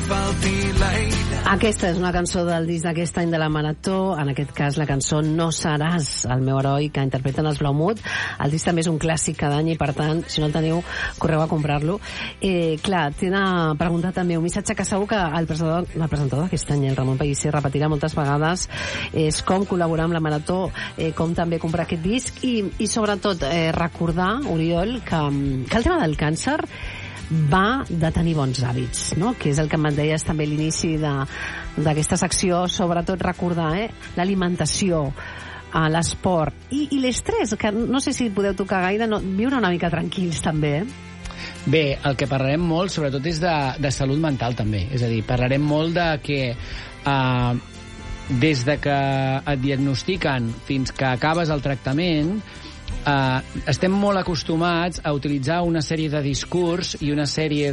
Aquesta és una cançó del disc d'aquest any de la Marató, en aquest cas la cançó No seràs el meu heroi, que interpreten els Blaumut. El disc també és un clàssic cada any i, per tant, si no el teniu, correu a comprar-lo. Clar, t'he de preguntar també un missatge que segur que el presentador d'aquest any, el Ramon Pellicer, repetirà moltes vegades, és com col·laborar amb la Marató, com també comprar aquest disc i sobretot, recordar, Oriol, que el tema del càncer va de tenir bons hàbits, no? Que és el que em deies també a l'inici d'aquesta secció, sobretot recordar l'alimentació, l'esport i l'estrès, que no sé si podeu tocar gaire, viure una mica tranquils també, Bé, el que parlarem molt sobretot és de salut mental també, és a dir, parlarem molt de que des de que et diagnostiquen fins que acabes el tractament estem molt acostumats a utilitzar una sèrie de discurs i una sèrie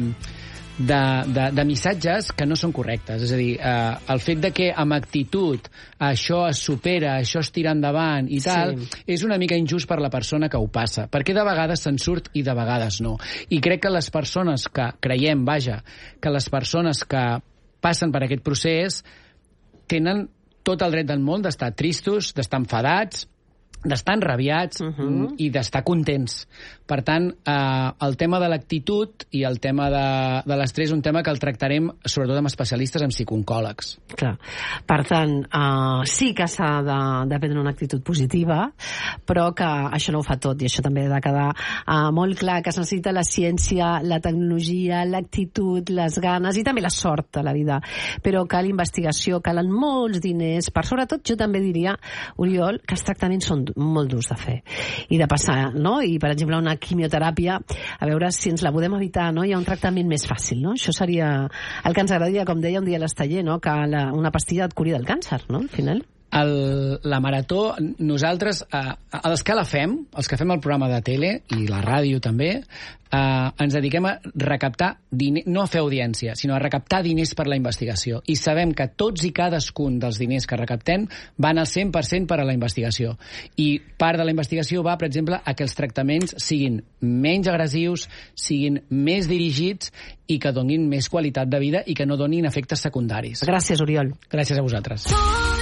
de missatges que no són correctes. És a dir, el fet de que amb actitud això es supera, això es tira endavant i tal, és una mica injust per la persona que ho passa, perquè de vegades se'n surt i de vegades no. I crec que les persones que creiem, que les persones que passen per aquest procés tenen tot el dret del món d'estar tristos, d'estar enfadats, d'estar enrabiats i d'estar contents. Per tant, el tema de l'actitud i el tema de l'estrès és un tema que el tractarem sobretot amb especialistes, amb psicooncòlegs. Clar. Per tant, sí que s'ha de prendre una actitud positiva, però que això no ho fa tot, i això també ha de quedar molt clar, que es necessita la ciència, la tecnologia, l'actitud, les ganes i també la sort a la vida. Però cal investigació, calen molts diners, per sobretot jo també diria, Oriol, que els tractaments són molt durs de fer i de passar, no? I per exemple una quimioteràpia, a veure si ens la podem evitar, no? Hi ha un tractament més fàcil, no? Això seria el que ens agradaria, com deia un dia l'Esteller, no? Que una pastilla et curi del càncer, no? Al final. La Marató, nosaltres, els que la fem, els que fem el programa de tele i la ràdio també, ens dediquem a recaptar diners, no a fer audiència, sinó a recaptar diners per la investigació. I sabem que tots i cadascun dels diners que recaptem van al 100% per a la investigació. I part de la investigació va, per exemple, a que els tractaments siguin menys agressius, siguin més dirigits i que donin més qualitat de vida i que no donin efectes secundaris. Gràcies, Oriol. Gràcies a vosaltres.